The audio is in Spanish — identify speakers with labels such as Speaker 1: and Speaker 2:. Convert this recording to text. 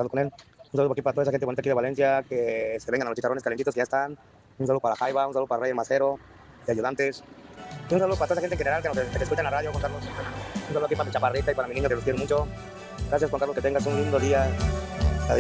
Speaker 1: trabajando con él. Un saludo aquí para toda esa gente bonita aquí de Valencia, que se vengan a los chicharrones calentitos que ya están. Un saludo para Jaiba, un saludo para Rey Macero, de ayudantes. Y un saludo para toda esa gente en general que escucha en la radio, Juan Carlos. Un saludo aquí para mi chaparrita y para mi niño que los quiero mucho. Gracias, Juan Carlos, que tengas un lindo día.